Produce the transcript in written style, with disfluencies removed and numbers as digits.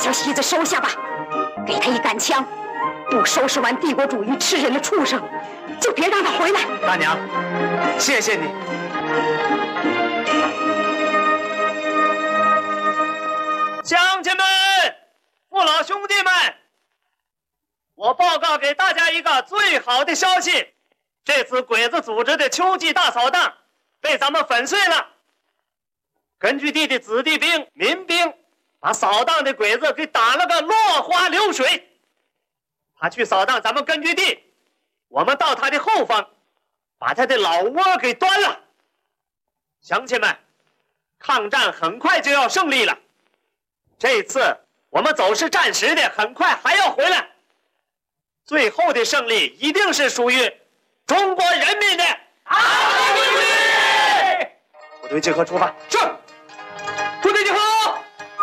小西子收下吧，给他一杆枪，不收拾完帝国主义吃人的畜生，就别让他回来。 大娘，谢谢你。乡亲们，父老兄弟们，我报告给大家一个最好的消息，这次鬼子组织的秋季大扫荡被咱们粉碎了。根据地的子弟兵、民兵把扫荡的鬼子给打了个落花流水。他去扫荡咱们根据地，我们到他的后方，把他的老窝给端了。乡亲们，抗战很快就要胜利了。这次我们走是暂时的，很快还要回来。最后的胜利一定是属于中国人民的。部队集合出发。是。